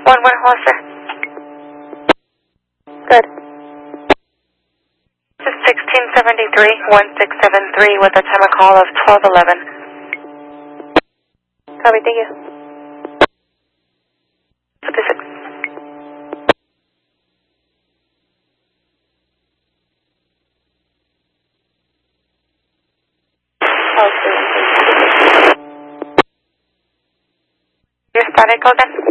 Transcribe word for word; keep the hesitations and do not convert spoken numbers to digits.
One more Hollister. Good. This is sixteen seventy-three, one six seven three with a time of call of twelve eleven. Copy, thank you. fifty-six. Your static code then?